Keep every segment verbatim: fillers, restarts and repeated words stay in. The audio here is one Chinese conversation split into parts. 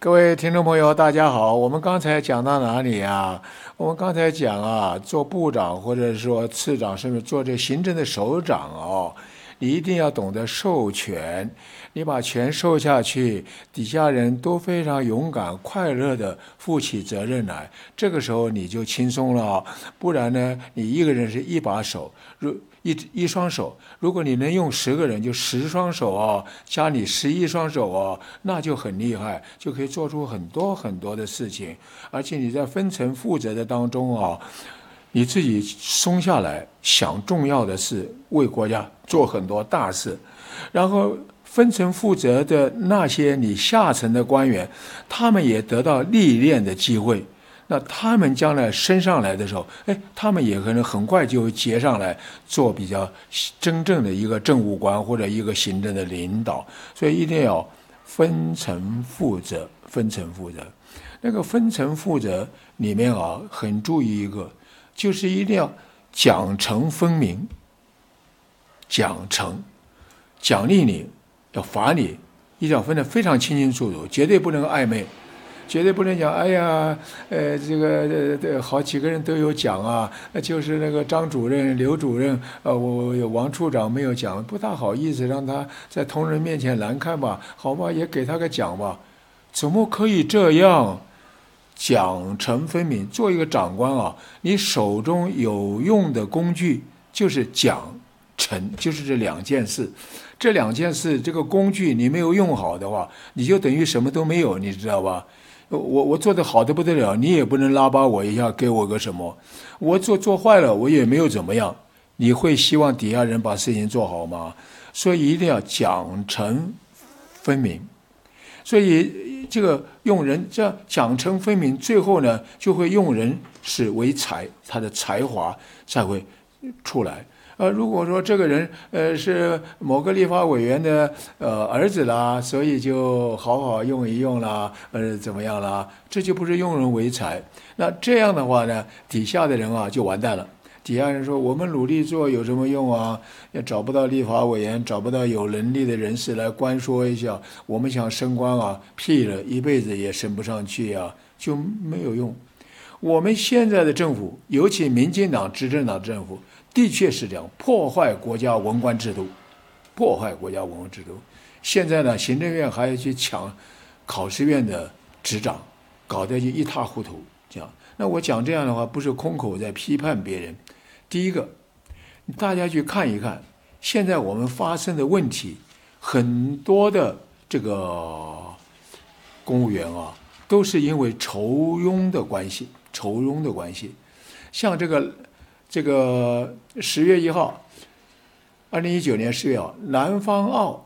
各位听众朋友，大家好。我们刚才讲到哪里啊？我们刚才讲啊，做部长或者说次长，甚至做这行政的首长哦，你一定要懂得授权。你把权授下去，底下人都非常勇敢、快乐的负起责任来，这个时候你就轻松了哦。不然呢，你一个人是一把手，如一一双手，如果你能用十个人，就十双手哦，加你十一双手哦，那就很厉害，就可以做出很多很多的事情。而且你在分层负责的当中哦，你自己松下来，想重要的事，为国家做很多大事，然后分层负责的那些你下层的官员，他们也得到历练的机会。那他们将来升上来的时候，哎，他们也可能很快就结上来做比较真正的一个政务官或者一个行政的领导。所以一定要分层负责，分层负责。那个分层负责里面啊，很注意一个，就是一定要奖惩分明。奖惩，奖励你，要罚你，一定要分得非常清清楚楚，绝对不能暧昧。绝对不能讲，哎呀，呃，这个呃，好几个人都有奖啊，就是那个张主任、刘主任，呃，我有王处长没有奖，不大好意思让他在同仁面前难看吧？好吧，也给他个奖吧。怎么可以这样？奖惩分明。做一个长官啊，你手中有用的工具就是奖惩，就是这两件事。这两件事，这个工具你没有用好的话，你就等于什么都没有，你知道吧？我我做的好的不得了，你也不能拉拔我一下，给我个什么？我做做坏了，我也没有怎么样。你会希望底下人把事情做好吗？所以一定要奖惩分明。所以这个用人这样奖惩分明，最后呢就会用人是为才，他的才华才会出来。呃，如果说这个人呃是某个立法委员的呃儿子啦，所以就好好用一用啦，呃怎么样啦？这就不是用人为才。那这样的话呢，底下的人啊就完蛋了。底下人说我们努力做有什么用啊？也找不到立法委员，找不到有能力的人士来关说一下，我们想升官啊，屁了，一辈子也升不上去啊，就没有用。我们现在的政府，尤其民进党执政党政府，的确是这样，破坏国家文官制度，破坏国家文官制度。现在呢，行政院还要去抢考试院的执掌，搞得就一塌糊涂。这样，那我讲这样的话，不是空口在批判别人。第一个，大家去看一看，现在我们发生的问题，很多的这个公务员啊，都是因为酬庸的关系，酬庸的关系。像这个这个十月一号，二零一九年十月号，南方澳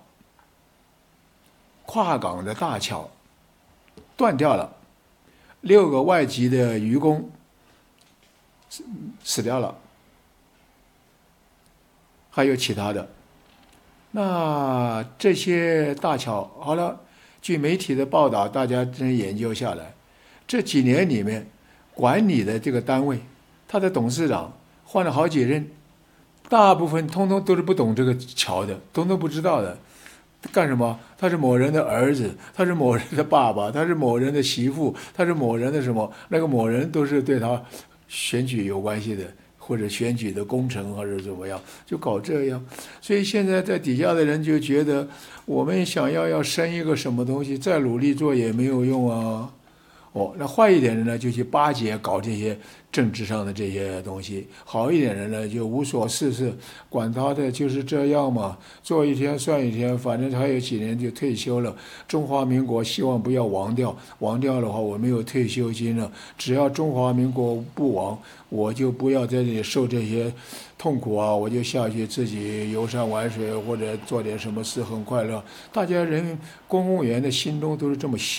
跨港的大桥断掉了，六个外籍的渔工死掉了，还有其他的。那这些大桥好了，据媒体的报道，大家真研究下来，这几年里面管理的这个单位，他的董事长换了好几任，大部分通通都是不懂这个桥的，通通不知道的。干什么？他是某人的儿子，他是某人的爸爸，他是某人的媳妇，他是某人的什么？那个某人都是对他选举有关系的，或者选举的工程，或者怎么样，就搞这样。所以现在在底下的人就觉得，我们想要要生一个什么东西，再努力做也没有用啊。哦，那坏一点的呢，就去巴结搞这些政治上的这些东西；好一点的呢，就无所事事，管他的，就是这样嘛，做一天算一天，反正还有几年就退休了。中华民国希望不要亡掉，亡掉的话我没有退休金了。只要中华民国不亡，我就不要在这里受这些痛苦啊，我就下去自己游山玩水，或者做点什么事，很快乐。大家人公务员的心中都是这么想。